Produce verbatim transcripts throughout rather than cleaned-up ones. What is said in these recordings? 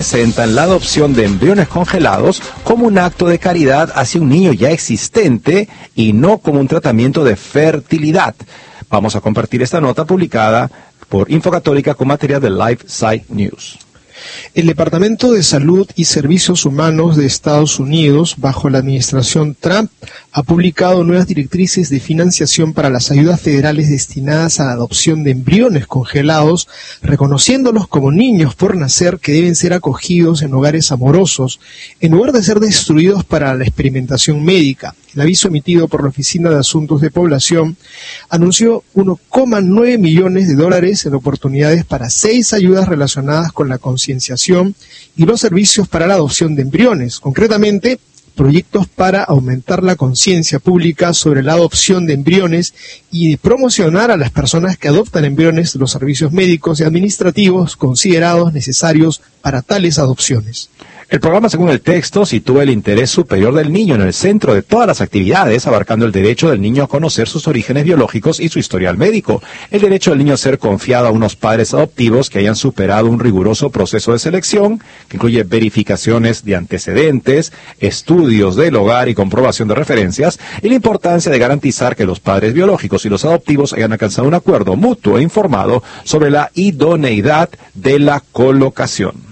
presentan la adopción de embriones congelados como un acto de caridad hacia un niño ya existente y no como un tratamiento de fertilidad. Vamos a compartir esta nota publicada por Infocatólica con material de LifeSite News. El Departamento de Salud y Servicios Humanos de Estados Unidos, bajo la administración Trump, ha publicado nuevas directrices de financiación para las ayudas federales destinadas a la adopción de embriones congelados, reconociéndolos como niños por nacer que deben ser acogidos en hogares amorosos, en lugar de ser destruidos para la experimentación médica. El aviso emitido por la Oficina de Asuntos de Población anunció uno coma nueve millones de dólares en oportunidades para seis ayudas relacionadas con la concienciación y los servicios para la adopción de embriones, concretamente proyectos para aumentar la conciencia pública sobre la adopción de embriones y promocionar a las personas que adoptan embriones los servicios médicos y administrativos considerados necesarios para tales adopciones. El programa, según el texto, sitúa el interés superior del niño en el centro de todas las actividades, abarcando el derecho del niño a conocer sus orígenes biológicos y su historial médico, el derecho del niño a ser confiado a unos padres adoptivos que hayan superado un riguroso proceso de selección, que incluye verificaciones de antecedentes, estudios del hogar y comprobación de referencias, y la importancia de garantizar que los padres biológicos y los adoptivos hayan alcanzado un acuerdo mutuo e informado sobre la idoneidad de la colocación.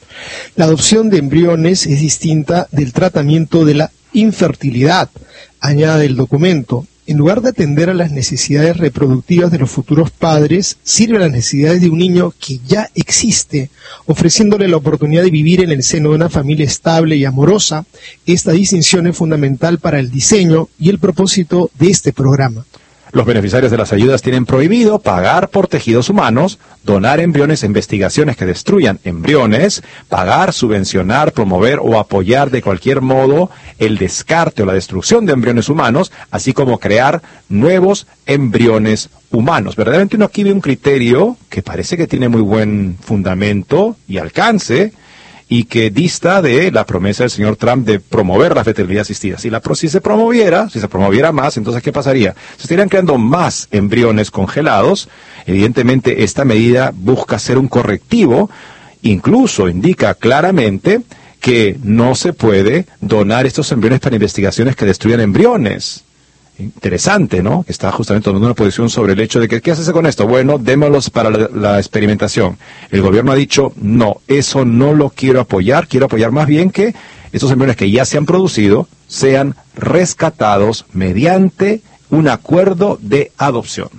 La adopción de embriones es distinta del tratamiento de la infertilidad, añade el documento. En lugar de atender a las necesidades reproductivas de los futuros padres, sirve a las necesidades de un niño que ya existe, ofreciéndole la oportunidad de vivir en el seno de una familia estable y amorosa. Esta distinción es fundamental para el diseño y el propósito de este programa. Los beneficiarios de las ayudas tienen prohibido pagar por tejidos humanos, donar embriones a investigaciones que destruyan embriones, pagar, subvencionar, promover o apoyar de cualquier modo el descarte o la destrucción de embriones humanos, así como crear nuevos embriones humanos. Verdaderamente uno aquí ve un criterio que parece que tiene muy buen fundamento y alcance, y que dista de la promesa del señor Trump de promover la fertilidad asistida. Si, la, si se promoviera, si se promoviera más, entonces ¿qué pasaría? Se estarían creando más embriones congelados. Evidentemente, esta medida busca ser un correctivo, incluso indica claramente que no se puede donar estos embriones para investigaciones que destruyan embriones. Interesante, ¿no? Que está justamente tomando una posición sobre el hecho de que, ¿qué haces con esto? Bueno, démoslos para la, la experimentación. El gobierno ha dicho, no, eso no lo quiero apoyar, quiero apoyar más bien que estos embriones que ya se han producido sean rescatados mediante un acuerdo de adopción.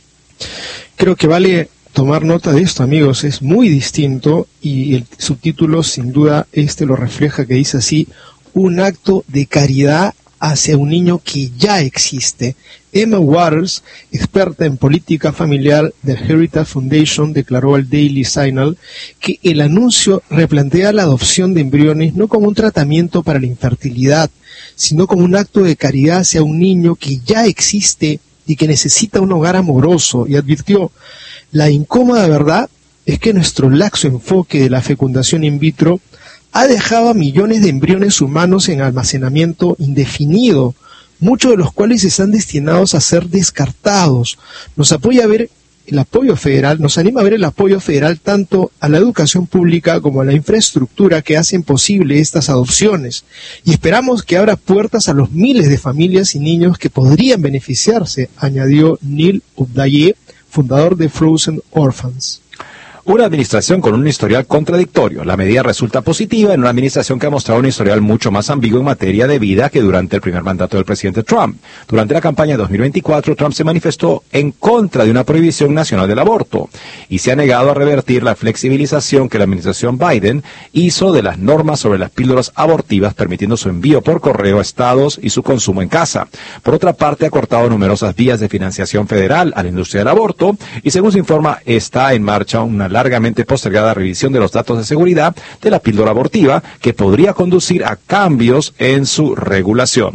Creo que vale tomar nota de esto, amigos, es muy distinto y el subtítulo sin duda este lo refleja, que dice así, un acto de caridad hacia un niño que ya existe. Emma Waters, experta en política familiar del Heritage Foundation, declaró al Daily Signal que el anuncio replantea la adopción de embriones no como un tratamiento para la infertilidad, sino como un acto de caridad hacia un niño que ya existe y que necesita un hogar amoroso, y advirtió, la incómoda verdad es que nuestro laxo enfoque de la fecundación in vitro ha dejado a millones de embriones humanos en almacenamiento indefinido, muchos de los cuales están destinados a ser descartados. Nos apoya a ver el apoyo federal, nos anima a ver el apoyo federal tanto a la educación pública como a la infraestructura que hacen posible estas adopciones. Y esperamos que abra puertas a los miles de familias y niños que podrían beneficiarse, añadió Neil Ubdaye, fundador de Frozen Orphans. Una administración con un historial contradictorio. La medida resulta positiva en una administración que ha mostrado un historial mucho más ambiguo en materia de vida que durante el primer mandato del presidente Trump. Durante la campaña de dos mil veinticuatro, Trump se manifestó en contra de una prohibición nacional del aborto y se ha negado a revertir la flexibilización que la administración Biden hizo de las normas sobre las píldoras abortivas, permitiendo su envío por correo a estados y su consumo en casa. Por otra parte, ha cortado numerosas vías de financiación federal a la industria del aborto y, según se informa, está en marcha una largamente postergada revisión de los datos de seguridad de la píldora abortiva que podría conducir a cambios en su regulación.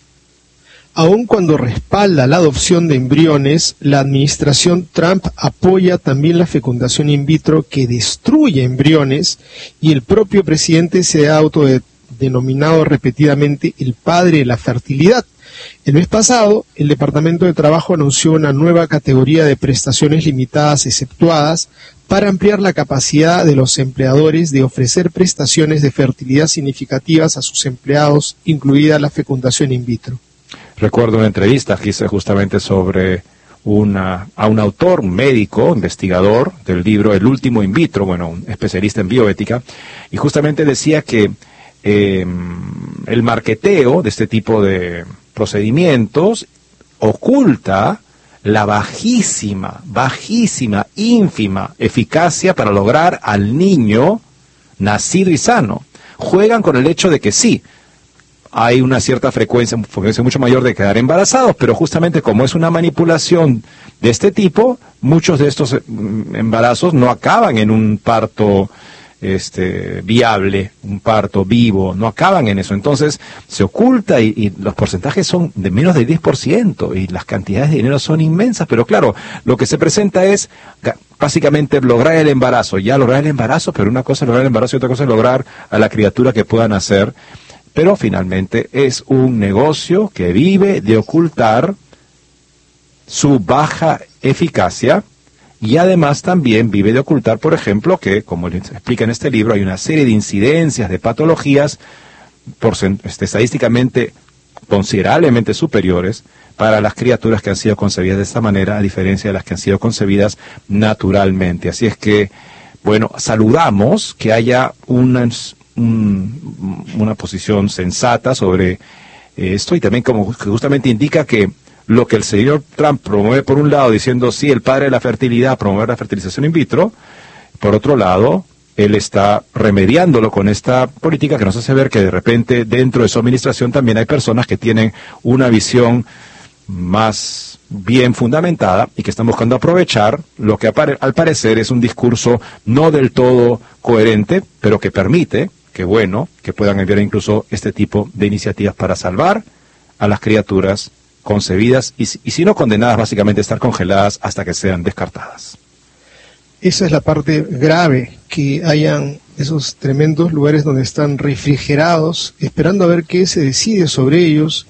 Aun cuando respalda la adopción de embriones, la administración Trump apoya también la fecundación in vitro que destruye embriones, y el propio presidente se ha autodenominado repetidamente el padre de la fertilidad. El mes pasado, el Departamento de Trabajo anunció una nueva categoría de prestaciones limitadas exceptuadas para ampliar la capacidad de los empleadores de ofrecer prestaciones de fertilidad significativas a sus empleados, incluida la fecundación in vitro. Recuerdo una entrevista que hice justamente sobre una, a un autor, un médico, investigador del libro El último in vitro, bueno, un especialista en bioética, y justamente decía que eh, el marketeo de este tipo de procedimientos oculta la bajísima, bajísima, ínfima eficacia para lograr al niño nacido y sano. Juegan con el hecho de que sí, hay una cierta frecuencia, frecuencia mucho mayor de quedar embarazados, pero justamente como es una manipulación de este tipo, muchos de estos embarazos no acaban en un parto este, viable, un parto vivo, no acaban en eso. Entonces se oculta y, y los porcentajes son de menos del diez por ciento y las cantidades de dinero son inmensas, pero claro, lo que se presenta es básicamente lograr el embarazo, ya lograr el embarazo, pero una cosa es lograr el embarazo y otra cosa es lograr a la criatura que puedan hacer. Pero finalmente es un negocio que vive de ocultar su baja eficacia y además también vive de ocultar, por ejemplo, que, como les explica en este libro, hay una serie de incidencias, de patologías por, este, estadísticamente considerablemente superiores para las criaturas que han sido concebidas de esta manera, a diferencia de las que han sido concebidas naturalmente. Así es que, bueno, saludamos que haya unas... Un, una posición sensata sobre esto y también como que justamente indica que lo que el señor Trump promueve por un lado diciendo sí, el padre de la fertilidad, promover la fertilización in vitro, por otro lado él está remediándolo con esta política que nos hace ver que de repente dentro de su administración también hay personas que tienen una visión más bien fundamentada y que están buscando aprovechar lo que al parecer es un discurso no del todo coherente, pero que permite que bueno, que puedan enviar incluso este tipo de iniciativas para salvar a las criaturas concebidas y, y si no condenadas, básicamente estar congeladas hasta que sean descartadas. Esa es la parte grave, que hayan esos tremendos lugares donde están refrigerados, esperando a ver qué se decide sobre ellos,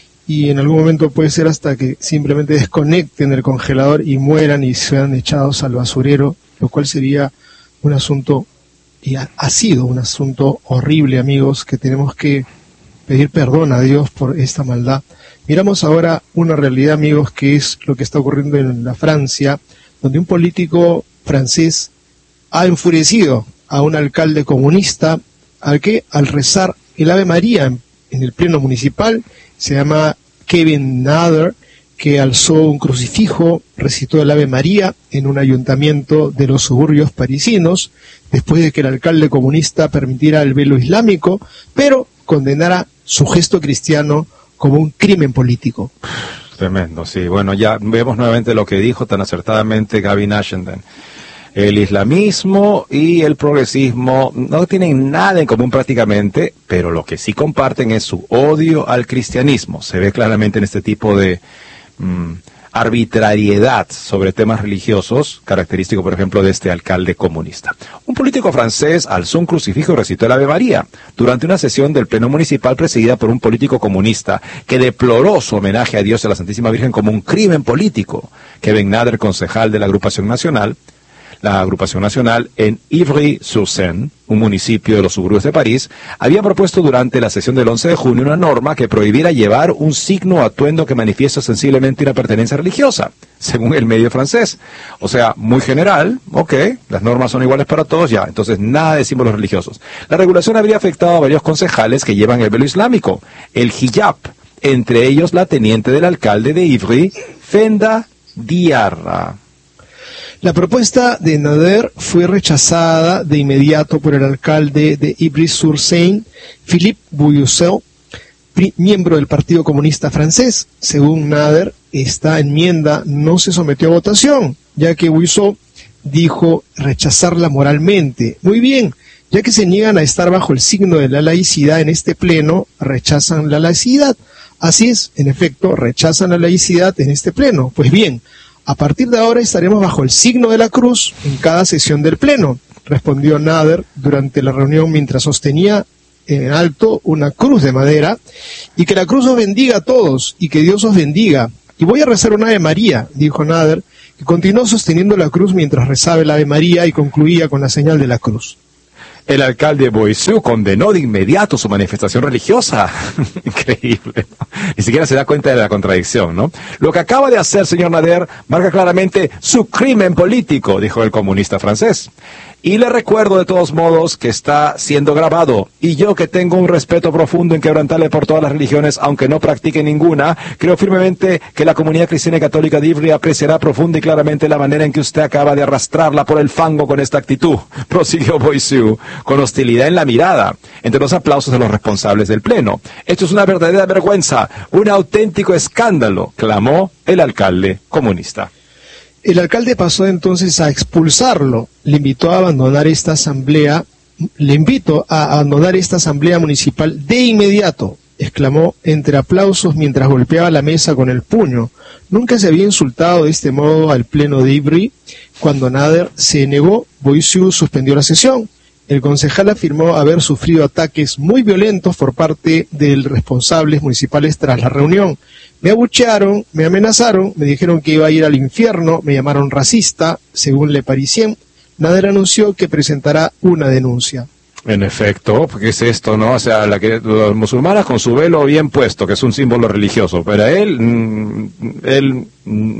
y en algún momento puede ser hasta que simplemente desconecten el congelador y mueran y sean echados al basurero, lo cual sería un asunto, y ha, ha sido un asunto horrible, amigos, que tenemos que pedir perdón a Dios por esta maldad. Miramos ahora una realidad, amigos, que es lo que está ocurriendo en la Francia, donde un político francés ha enfurecido a un alcalde comunista al que, al rezar el Ave María en, en el pleno municipal, se llama Kevin Nader, que alzó un crucifijo, recitó el Ave María en un ayuntamiento de los suburbios parisinos, después de que el alcalde comunista permitiera el velo islámico, pero condenara su gesto cristiano como un crimen político. Tremendo, sí. Bueno, ya vemos nuevamente lo que dijo tan acertadamente Gavin Ashenden. El islamismo y el progresismo no tienen nada en común prácticamente, pero lo que sí comparten es su odio al cristianismo. Se ve claramente en este tipo de mm, arbitrariedad sobre temas religiosos, característico, por ejemplo, de este alcalde comunista. Un político francés alzó un crucifijo y recitó el Ave María durante una sesión del Pleno Municipal presidida por un político comunista que deploró su homenaje a Dios y a la Santísima Virgen como un crimen político. Kevin Nader, concejal de la Agrupación Nacional, la Agrupación Nacional en Ivry-sur-Seine, un municipio de los suburbios de París, había propuesto durante la sesión del once de junio una norma que prohibiera llevar un signo o atuendo que manifiesta sensiblemente una pertenencia religiosa, según el medio francés. O sea, muy general, ok, las normas son iguales para todos, ya, entonces nada de símbolos religiosos. La regulación habría afectado a varios concejales que llevan el velo islámico, el hijab, entre ellos la teniente del alcalde de Ivry, Fenda Diarra. La propuesta de Nader fue rechazada de inmediato por el alcalde de Ivry-sur-Seine, Philippe Bouyousseau, miembro del Partido Comunista francés. Según Nader, esta enmienda no se sometió a votación, ya que Bouyousseau dijo rechazarla moralmente. Muy bien, ya que se niegan a estar bajo el signo de la laicidad en este pleno, rechazan la laicidad. Así es, en efecto, rechazan la laicidad en este pleno. Pues bien, a partir de ahora estaremos bajo el signo de la cruz en cada sesión del Pleno, respondió Nader durante la reunión mientras sostenía en alto una cruz de madera, y que la cruz os bendiga a todos, y que Dios os bendiga. Y voy a rezar un Ave María, dijo Nader, que continuó sosteniendo la cruz mientras rezaba el Ave María y concluía con la señal de la cruz. El alcalde Boissieu condenó de inmediato su manifestación religiosa. Increíble, ¿no? Ni siquiera se da cuenta de la contradicción, ¿no? Lo que acaba de hacer, señor Nader, marca claramente su crimen político, dijo el comunista francés. Y le recuerdo de todos modos que está siendo grabado, y yo que tengo un respeto profundo e inquebrantable por todas las religiones, aunque no practique ninguna, creo firmemente que la comunidad cristiana y católica de Ivry apreciará profunda y claramente la manera en que usted acaba de arrastrarla por el fango con esta actitud, prosiguió Boissieu, con hostilidad en la mirada, entre los aplausos de los responsables del pleno. Esto es una verdadera vergüenza, un auténtico escándalo, clamó el alcalde comunista. El alcalde pasó entonces a expulsarlo, le invitó a abandonar esta asamblea, le invito a abandonar esta asamblea municipal de inmediato, exclamó entre aplausos mientras golpeaba la mesa con el puño. Nunca se había insultado de este modo al pleno de Ivry. Cuando Nader se negó, Boissieu suspendió la sesión. El concejal afirmó haber sufrido ataques muy violentos por parte de los responsables municipales tras la reunión. Me abuchearon, me amenazaron, me dijeron que iba a ir al infierno, me llamaron racista, según Le Parisien. Nader anunció que presentará una denuncia. En efecto, ¿qué es esto, no? O sea, la que, los musulmanes con su velo bien puesto, que es un símbolo religioso, pero él, mm, él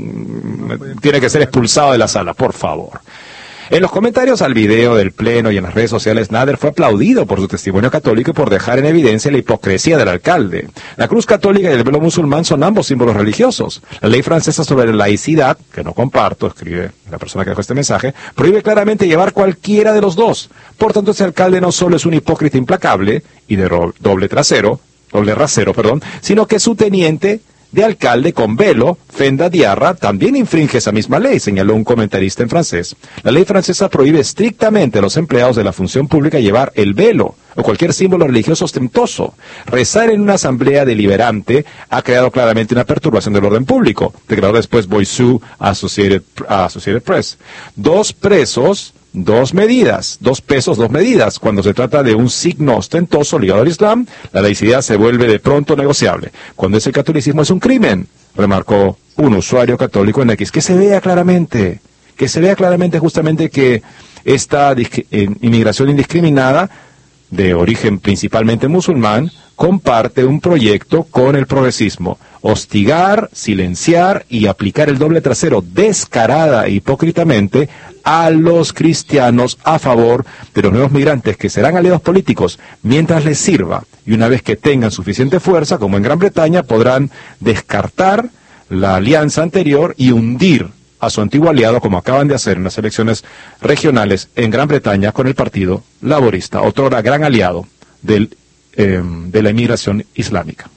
mm, tiene que ser expulsado de la sala, por favor. En los comentarios al video del pleno y en las redes sociales, Nader fue aplaudido por su testimonio católico y por dejar en evidencia la hipocresía del alcalde. La cruz católica y el velo musulmán son ambos símbolos religiosos. La ley francesa sobre la laicidad, que no comparto, escribe la persona que dejó este mensaje, prohíbe claramente llevar cualquiera de los dos. Por tanto, ese alcalde no solo es un hipócrita implacable y de ro- doble trasero, doble rasero, perdón, sino que su teniente de alcalde con velo, Fenda Diarra, también infringe esa misma ley, señaló un comentarista en francés. La ley francesa prohíbe estrictamente a los empleados de la función pública llevar el velo o cualquier símbolo religioso ostentoso. Rezar en una asamblea deliberante ha creado claramente una perturbación del orden público, declaró después Boissieu a Associated, a Associated Press. Dos presos, dos medidas, dos pesos, dos medidas. Cuando se trata de un signo ostentoso ligado al Islam, la laicidad se vuelve de pronto negociable. Cuando ese catolicismo es un crimen, remarcó un usuario católico en X. Que se vea claramente, que se vea claramente justamente que esta inmigración indiscriminada, de origen principalmente musulmán, comparte un proyecto con el progresismo. Hostigar, silenciar y aplicar el doble trasero descarada e hipócritamente a los cristianos a favor de los nuevos migrantes que serán aliados políticos mientras les sirva. Y una vez que tengan suficiente fuerza, como en Gran Bretaña, podrán descartar la alianza anterior y hundir a su antiguo aliado, como acaban de hacer en las elecciones regionales en Gran Bretaña con el Partido Laborista, otro gran aliado del, eh, de la inmigración islámica.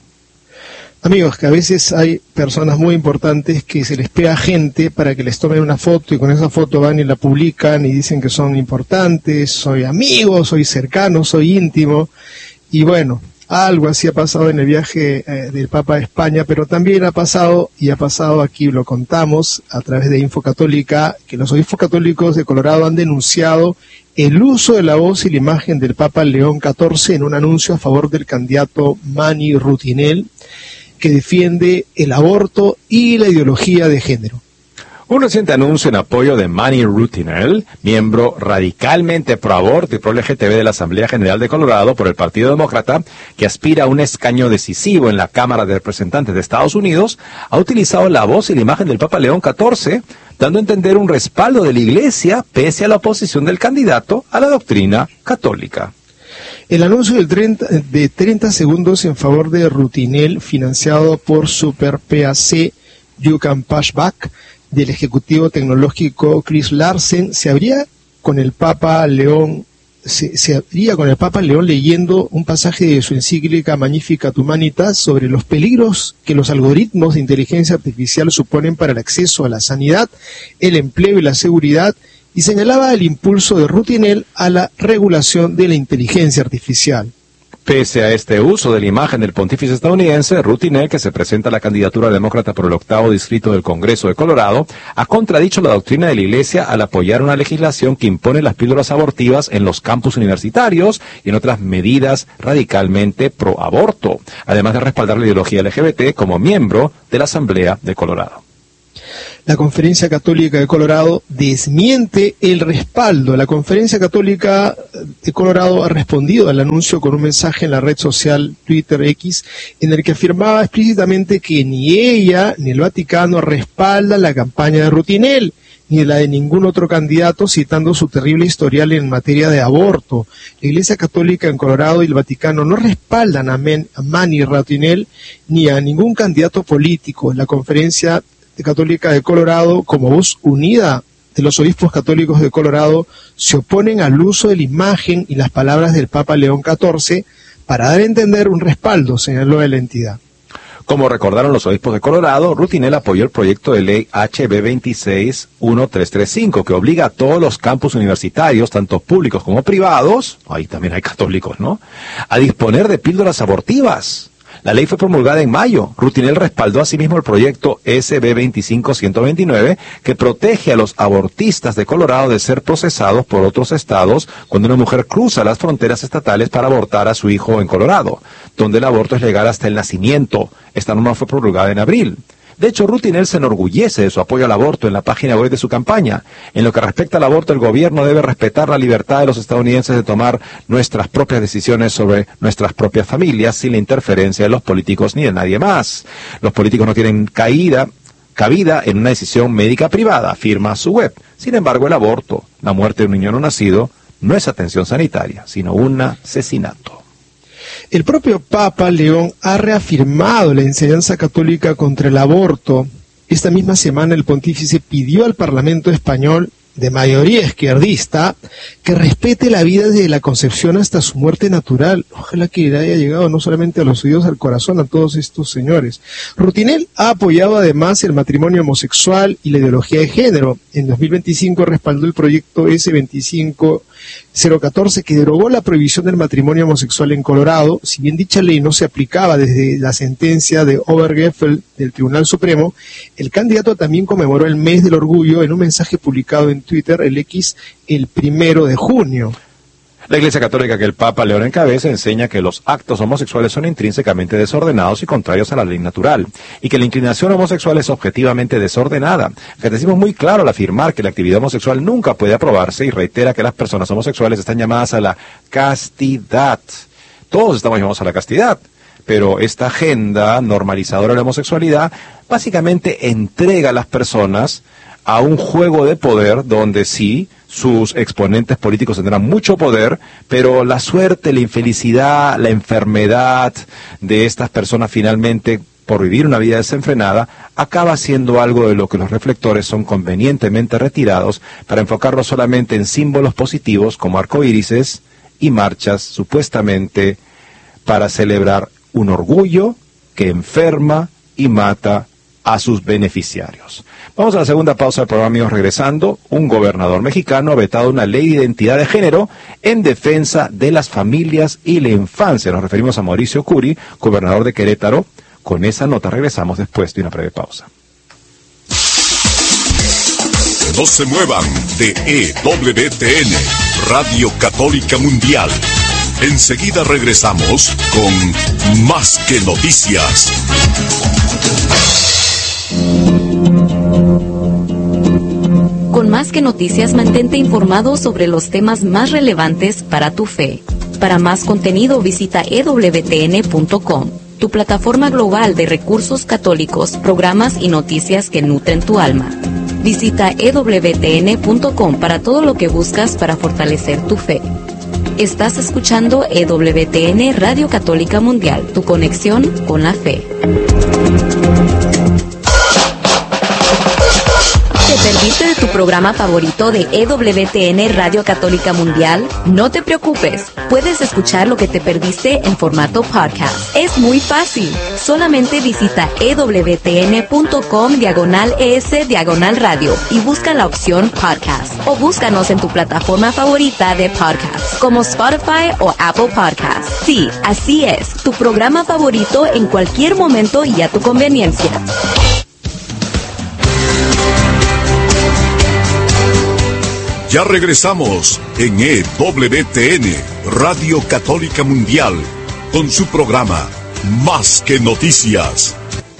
Amigos, que a veces hay personas muy importantes que se les pega gente para que les tomen una foto y con esa foto van y la publican y dicen que son importantes, soy amigo, soy cercano, soy íntimo, y bueno, algo así ha pasado en el viaje eh, del Papa a España, pero también ha pasado, y ha pasado aquí, lo contamos a través de Info Católica, que los obispos católicos de Colorado han denunciado el uso de la voz y la imagen del Papa León catorce en un anuncio a favor del candidato Mani Rutinel, que defiende el aborto y la ideología de género. Un reciente anuncio en apoyo de Mani Rutinel, miembro radicalmente pro-aborto y pro-L G T B de la Asamblea General de Colorado por el Partido Demócrata, que aspira a un escaño decisivo en la Cámara de Representantes de Estados Unidos, ha utilizado la voz y la imagen del Papa León catorce, dando a entender un respaldo de la Iglesia pese a la oposición del candidato a la doctrina católica. El anuncio del treinta, de treinta segundos en favor de Rutinel, financiado por Super P A C You Can Push Back, del ejecutivo tecnológico Chris Larsen, se abría con el Papa León, se, se abría con el Papa León leyendo un pasaje de su encíclica Magnificat Humanitas sobre los peligros que los algoritmos de inteligencia artificial suponen para el acceso a la sanidad, el empleo y la seguridad, y señalaba el impulso de Rutinel a la regulación de la inteligencia artificial. Pese a este uso de la imagen del pontífice estadounidense, Ruth Tinel, que se presenta a la candidatura demócrata por el octavo distrito del Congreso de Colorado, ha contradicho la doctrina de la Iglesia al apoyar una legislación que impone las píldoras abortivas en los campus universitarios y en otras medidas radicalmente pro aborto, además de respaldar la ideología L G B T como miembro de la Asamblea de Colorado. La Conferencia Católica de Colorado desmiente el respaldo. La Conferencia Católica de Colorado ha respondido al anuncio con un mensaje en la red social Twitter X, en el que afirmaba explícitamente que ni ella ni el Vaticano respaldan la campaña de Ruth Tinel, ni la de ningún otro candidato, citando su terrible historial en materia de aborto. La Iglesia Católica en Colorado y el Vaticano no respaldan a, Men, a Manny Ruth Tinel ni a ningún candidato político. La Conferencia Católica de Colorado, como voz unida de los obispos católicos de Colorado, se oponen al uso de la imagen y las palabras del Papa León catorce para dar a entender un respaldo, señaló de la entidad. Como recordaron los obispos de Colorado, Ruth Tinel apoyó el proyecto de ley H B veintiséis mil trescientos treinta y cinco, que obliga a todos los campus universitarios, tanto públicos como privados, ahí también hay católicos, ¿no?, a disponer de píldoras abortivas. La ley fue promulgada en mayo. Ruth Tinel respaldó asimismo el proyecto S B veinticinco mil ciento veintinueve, que protege a los abortistas de Colorado de ser procesados por otros estados cuando una mujer cruza las fronteras estatales para abortar a su hijo en Colorado, donde el aborto es legal hasta el nacimiento. Esta norma fue promulgada en abril. De hecho, Ruth Tinel se enorgullece de su apoyo al aborto en la página web de su campaña. En lo que respecta al aborto, el gobierno debe respetar la libertad de los estadounidenses de tomar nuestras propias decisiones sobre nuestras propias familias sin la interferencia de los políticos ni de nadie más. Los políticos no tienen caída, cabida en una decisión médica privada, afirma su web. Sin embargo, el aborto, la muerte de un niño no nacido, no es atención sanitaria, sino un asesinato. El propio Papa León ha reafirmado la enseñanza católica contra el aborto. Esta misma semana el pontífice pidió al Parlamento español, de mayoría izquierdista, que respete la vida desde la concepción hasta su muerte natural. Ojalá que le haya llegado no solamente a los oídos, al corazón a todos estos señores. Ruth Tinel ha apoyado además el matrimonio homosexual y la ideología de género. En dos mil veinticinco respaldó el proyecto S veinticinco mil catorce, que derogó la prohibición del matrimonio homosexual en Colorado. Si bien dicha ley no se aplicaba desde la sentencia de Obergefell del Tribunal Supremo, el candidato también conmemoró el mes del orgullo en un mensaje publicado en Twitter, el X, el primero de junio. La Iglesia Católica, que el Papa León encabeza, enseña que los actos homosexuales son intrínsecamente desordenados y contrarios a la ley natural, y que la inclinación homosexual es objetivamente desordenada. El catecismo es muy claro al afirmar que la actividad homosexual nunca puede aprobarse y reitera que las personas homosexuales están llamadas a la castidad. Todos estamos llamados a la castidad, pero esta agenda normalizadora de la homosexualidad básicamente entrega a las personas a un juego de poder donde sí, sus exponentes políticos tendrán mucho poder, pero la suerte, la infelicidad, la enfermedad de estas personas finalmente, por vivir una vida desenfrenada, acaba siendo algo de lo que los reflectores son convenientemente retirados para enfocarlos solamente en símbolos positivos como arcoírises y marchas supuestamente para celebrar un orgullo que enferma y mata a sus beneficiarios. Vamos a la segunda pausa del programa, amigos. Regresando, un gobernador mexicano ha vetado una ley de identidad de género en defensa de las familias y la infancia. Nos referimos a Mauricio Curi, gobernador de Querétaro. Con esa nota regresamos después de una breve pausa. No se muevan de E W T N, Radio Católica Mundial. Enseguida regresamos con Más que Noticias. Con Más que Noticias, mantente informado sobre los temas más relevantes para tu fe. Para más contenido visita E W T N punto com, tu plataforma global de recursos católicos, programas y noticias que nutren tu alma. Visita E W T N punto com para todo lo que buscas para fortalecer tu fe. Estás escuchando E W T N Radio Católica Mundial, tu conexión con la fe. ¿Te perdiste de tu programa favorito de E W T N Radio Católica Mundial? No te preocupes, puedes escuchar lo que te perdiste en formato podcast. Es muy fácil, solamente visita ewtn.com diagonal es diagonal radio y busca la opción podcast o búscanos en tu plataforma favorita de podcast como Spotify o Apple Podcasts. Sí, así es, tu programa favorito en cualquier momento y a tu conveniencia. Ya regresamos en E W T N, Radio Católica Mundial, con su programa Más que Noticias.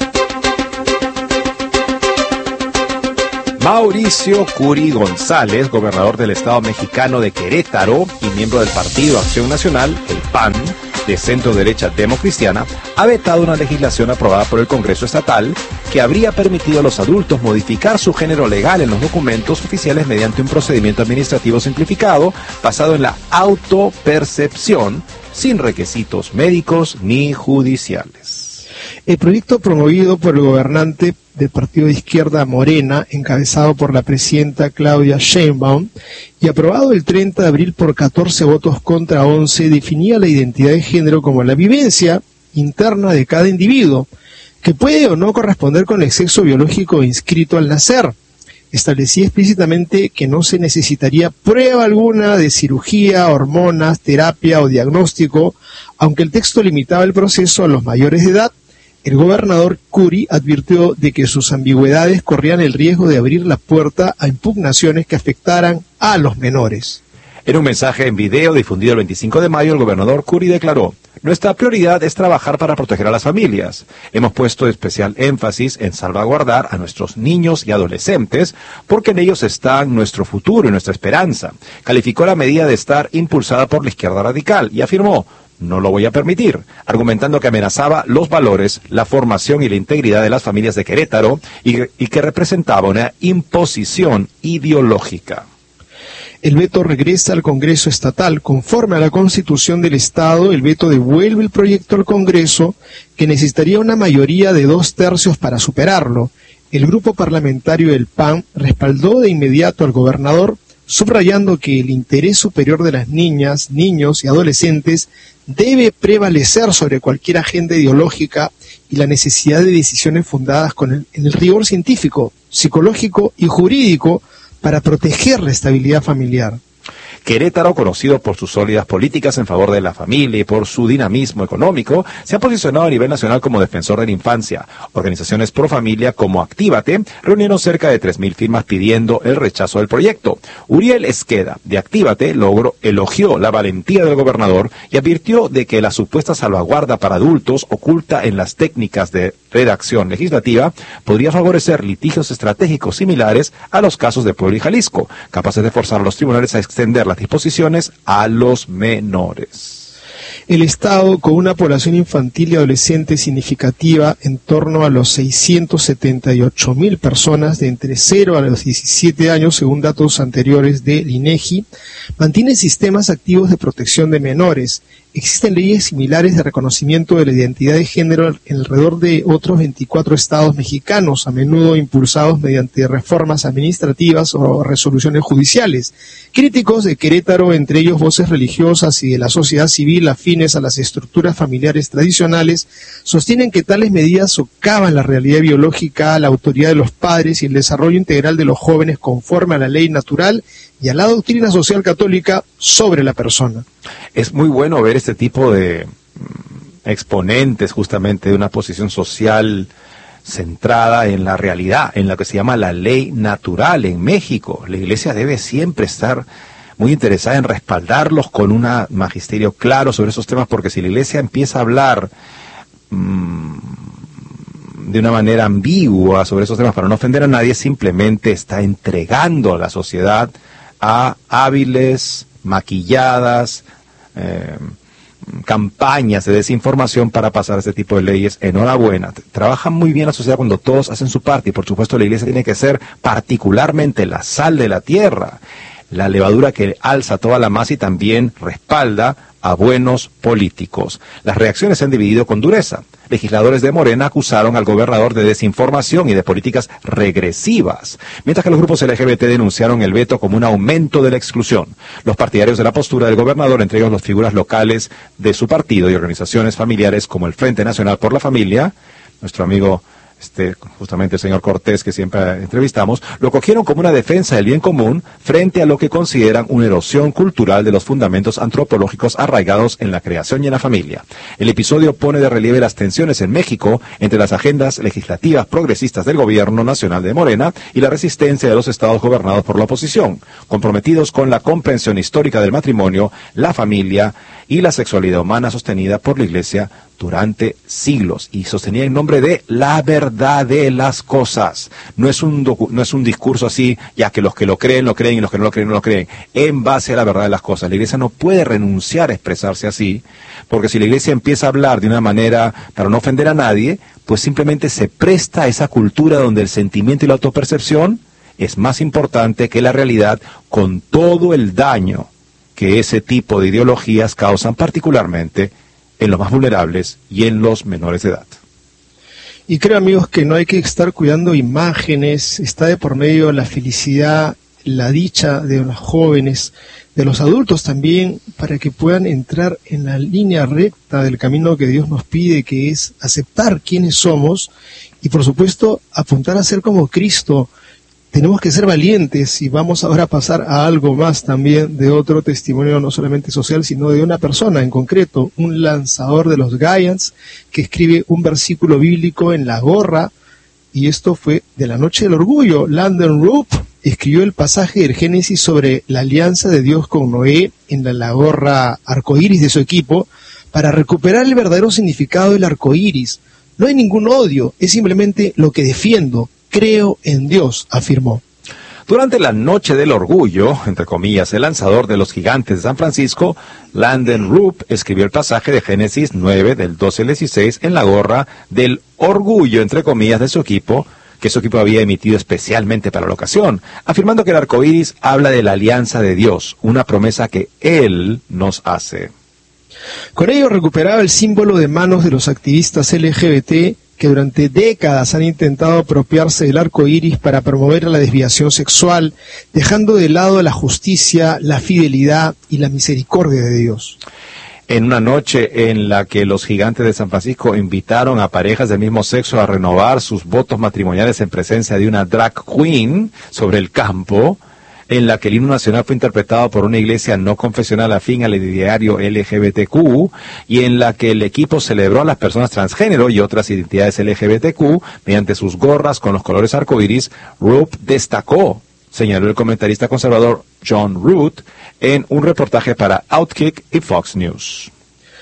Mauricio Curi González, gobernador del Estado mexicano de Querétaro y miembro del Partido Acción Nacional, el P A N, de centro-derecha democristiana, ha vetado una legislación aprobada por el Congreso Estatal que habría permitido a los adultos modificar su género legal en los documentos oficiales mediante un procedimiento administrativo simplificado basado en la autopercepción, sin requisitos médicos ni judiciales. El proyecto promovido por el gobernante del partido de izquierda Morena, encabezado por la presidenta Claudia Sheinbaum, y aprobado el treinta de abril por catorce votos contra once, definía la identidad de género como la vivencia interna de cada individuo, que puede o no corresponder con el sexo biológico inscrito al nacer. Establecía explícitamente que no se necesitaría prueba alguna de cirugía, hormonas, terapia o diagnóstico, aunque el texto limitaba el proceso a los mayores de edad. El gobernador Curi advirtió de que sus ambigüedades corrían el riesgo de abrir la puerta a impugnaciones que afectaran a los menores. En un mensaje en video difundido el veinticinco de mayo, el gobernador Curi declaró: nuestra prioridad es trabajar para proteger a las familias. Hemos puesto especial énfasis en salvaguardar a nuestros niños y adolescentes porque en ellos está nuestro futuro y nuestra esperanza. Calificó la medida de estar impulsada por la izquierda radical y afirmó: no lo voy a permitir, argumentando que amenazaba los valores, la formación y la integridad de las familias de Querétaro y, y que representaba una imposición ideológica. El veto regresa al Congreso Estatal. Conforme a la Constitución del Estado, el veto devuelve el proyecto al Congreso, que necesitaría una mayoría de dos tercios para superarlo. El grupo parlamentario del P A N respaldó de inmediato al gobernador, subrayando que el interés superior de las niñas, niños y adolescentes debe prevalecer sobre cualquier agenda ideológica y la necesidad de decisiones fundadas con el, en el rigor científico, psicológico y jurídico para proteger la estabilidad familiar. Querétaro, conocido por sus sólidas políticas en favor de la familia y por su dinamismo económico, se ha posicionado a nivel nacional como defensor de la infancia. Organizaciones pro familia como Actívate reunieron cerca de tres mil firmas pidiendo el rechazo del proyecto. Uriel Esqueda, de Actívate, logró, elogió la valentía del gobernador y advirtió de que la supuesta salvaguarda para adultos oculta en las técnicas de redacción legislativa podría favorecer litigios estratégicos similares a los casos de Puebla y Jalisco, capaces de forzar a los tribunales a extender las disposiciones a los menores. El Estado, con una población infantil y adolescente significativa en torno a los seiscientos setenta y ocho mil personas de entre cero a los diecisiete años, según datos anteriores del INEGI, mantiene sistemas activos de protección de menores. Existen leyes similares de reconocimiento de la identidad de género en alrededor de otros veinticuatro estados mexicanos, a menudo impulsados mediante reformas administrativas o resoluciones judiciales. Críticos de Querétaro, entre ellos voces religiosas y de la sociedad civil afines a las estructuras familiares tradicionales, sostienen que tales medidas socavan la realidad biológica, la autoridad de los padres y el desarrollo integral de los jóvenes conforme a la ley natural y a la doctrina social católica sobre la persona. Es muy bueno ver este tipo de exponentes justamente de una posición social centrada en la realidad, en lo que se llama la ley natural en México. La Iglesia debe siempre estar muy interesada en respaldarlos con un magisterio claro sobre esos temas, porque si la Iglesia empieza a hablar mmm, de una manera ambigua sobre esos temas para no ofender a nadie, simplemente está entregando a la sociedad a hábiles, maquilladas, eh, campañas de desinformación para pasar este tipo de leyes. Enhorabuena. Trabaja muy bien la sociedad cuando todos hacen su parte y por supuesto la Iglesia tiene que ser particularmente la sal de la tierra. la levadura que alza toda la masa y también respalda a buenos políticos. Las reacciones se han dividido con dureza. Legisladores de Morena acusaron al gobernador de desinformación y de políticas regresivas, mientras que los grupos L G B T denunciaron el veto como un aumento de la exclusión. Los partidarios de la postura del gobernador, entre ellos las figuras locales de su partido y organizaciones familiares como el Frente Nacional por la Familia, nuestro amigo Este, justamente el señor Cortés, que siempre entrevistamos, lo cogieron como una defensa del bien común frente a lo que consideran una erosión cultural de los fundamentos antropológicos arraigados en la creación y en la familia. El episodio pone de relieve las tensiones en México entre las agendas legislativas progresistas del gobierno nacional de Morena y la resistencia de los estados gobernados por la oposición, comprometidos con la comprensión histórica del matrimonio, la familia y la sexualidad humana sostenida por la Iglesia durante siglos, y sostenía en nombre de la verdad de las cosas. No es un docu- no es un discurso así, ya que los que lo creen, lo creen, y los que no lo creen, no lo creen, en base a la verdad de las cosas. La Iglesia no puede renunciar a expresarse así, porque si la Iglesia empieza a hablar de una manera para no ofender a nadie, pues simplemente se presta a esa cultura donde el sentimiento y la autopercepción es más importante que la realidad, con todo el daño que ese tipo de ideologías causan, particularmente en los más vulnerables y en los menores de edad. Y creo, amigos, que no hay que estar cuidando imágenes, está de por medio la felicidad, la dicha de los jóvenes, de los adultos también, para que puedan entrar en la línea recta del camino que Dios nos pide, que es aceptar quiénes somos y, por supuesto, apuntar a ser como Cristo. Tenemos que ser valientes, y vamos ahora a pasar a algo más también de otro testimonio, no solamente social, sino de una persona en concreto, un lanzador de los Giants, que escribe un versículo bíblico en la gorra, y esto fue de la Noche del Orgullo. Landon Roop escribió el pasaje del Génesis sobre la alianza de Dios con Noé en la, la gorra arcoíris de su equipo, para recuperar el verdadero significado del arcoíris. No hay ningún odio, es simplemente lo que defiendo. Creo en Dios, afirmó. Durante la Noche del Orgullo, entre comillas, el lanzador de los Gigantes de San Francisco, Landon Roop, escribió el pasaje de Génesis nueve, del doce al dieciséis, en la gorra del orgullo, entre comillas, de su equipo, que su equipo había emitido especialmente para la ocasión, afirmando que el arco iris habla de la alianza de Dios, una promesa que Él nos hace. Con ello recuperaba el símbolo de manos de los activistas L G B T, que durante décadas han intentado apropiarse del arco iris para promover la desviación sexual, dejando de lado la justicia, la fidelidad y la misericordia de Dios. En una noche en la que los Gigantes de San Francisco invitaron a parejas del mismo sexo a renovar sus votos matrimoniales en presencia de una drag queen sobre el campo, en la que el himno nacional fue interpretado por una iglesia no confesional afín al ideario L G B T Q, y en la que el equipo celebró a las personas transgénero y otras identidades L G B T Q mediante sus gorras con los colores arcoíris, Roop destacó, señaló el comentarista conservador John Root en un reportaje para Outkick y Fox News.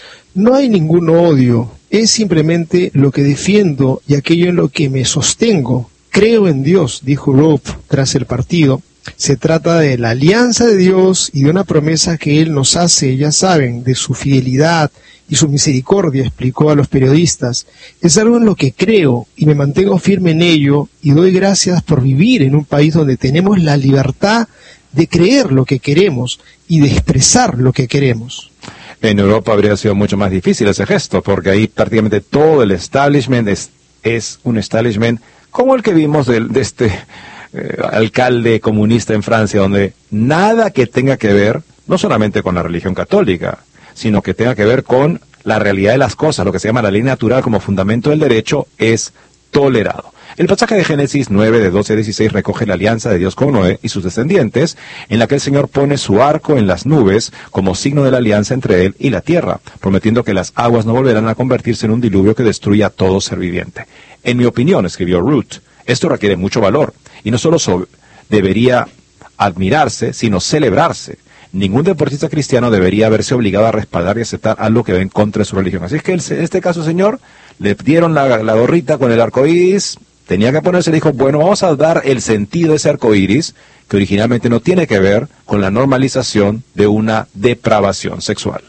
No hay ningún odio, es simplemente lo que defiendo y aquello en lo que me sostengo. Creo en Dios, dijo Roop tras el partido. Se trata de la alianza de Dios y de una promesa que Él nos hace, ya saben, de su fidelidad y su misericordia, explicó a los periodistas. Es algo en lo que creo y me mantengo firme en ello, y doy gracias por vivir en un país donde tenemos la libertad de creer lo que queremos y de expresar lo que queremos. En Europa habría sido mucho más difícil ese gesto, porque ahí prácticamente todo el establishment es, es un establishment como el que vimos de, de este... Eh, alcalde comunista en Francia, donde nada que tenga que ver, no solamente con la religión católica, sino que tenga que ver con la realidad de las cosas, lo que se llama la ley natural como fundamento del derecho, es tolerado. El pasaje de Génesis nueve, de doce a dieciséis, recoge la alianza de Dios con Noé y sus descendientes, en la que el Señor pone su arco en las nubes como signo de la alianza entre Él y la tierra, prometiendo que las aguas no volverán a convertirse en un diluvio que destruya a todo ser viviente. En mi opinión, escribió Root, esto requiere mucho valor, y no solo so- debería admirarse, sino celebrarse. Ningún deportista cristiano debería verse obligado a respaldar y aceptar algo que va en contra de su religión. Así es que él, en este caso, señor, le dieron la, la gorrita con el arco iris, tenía que ponerse, le dijo, bueno, vamos a dar el sentido de ese arco iris, que originalmente no tiene que ver con la normalización de una depravación sexual.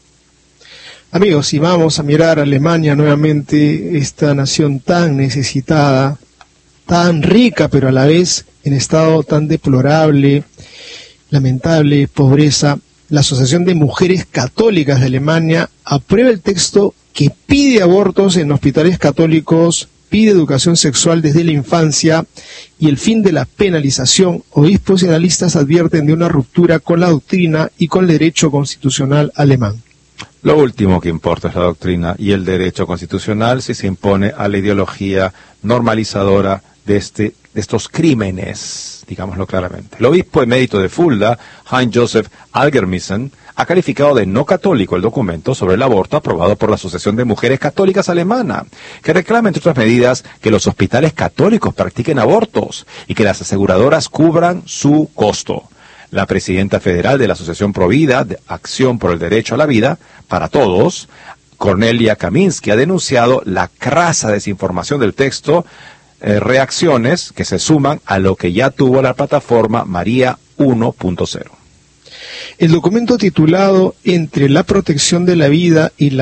Amigos, si vamos a mirar a Alemania nuevamente, esta nación tan necesitada, tan rica, pero a la vez en estado tan deplorable, lamentable pobreza, la Asociación de Mujeres Católicas de Alemania aprueba el texto que pide abortos en hospitales católicos, pide educación sexual desde la infancia y el fin de la penalización. Obispos y analistas advierten de una ruptura con la doctrina y con el derecho constitucional alemán. Lo último que importa es la doctrina y el derecho constitucional si se impone a la ideología normalizadora de, este, de estos crímenes, digámoslo claramente. El obispo emérito de Fulda, Heinz-Josef Algermissen, ha calificado de no católico el documento sobre el aborto aprobado por la Asociación de Mujeres Católicas Alemana, que reclama, entre otras medidas, que los hospitales católicos practiquen abortos y que las aseguradoras cubran su costo. La presidenta federal de la Asociación Provida, de Acción por el Derecho a la Vida, para Todos, Cornelia Kaminski, ha denunciado la crasa desinformación del texto, eh, reacciones que se suman a lo que ya tuvo la plataforma María uno punto cero. El documento titulado Entre la protección de la vida y la